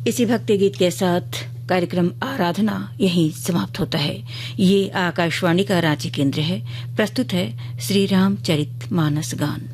इसी भक्ति गीत के साथ कार्यक्रम आराधना यहीं समाप्त होता है। ये आकाशवाणी का रांची केंद्र है। प्रस्तुत है श्री रामचरित मानस गान।